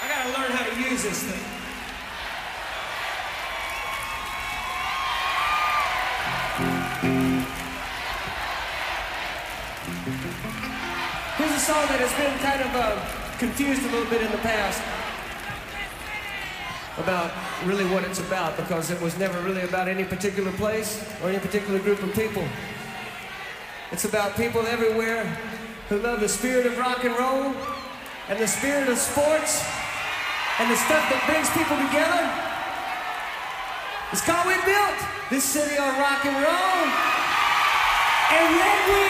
I gotta learn how to use this thing. Here's a song that has been kind of confused a little bit in the past about really what it's about, because it was never really about any particular place or any particular group of people. It's about people everywhere who love the spirit of rock and roll and the spirit of sports and the stuff that brings people together. It's called We Built This City on Rock and Roll. And then we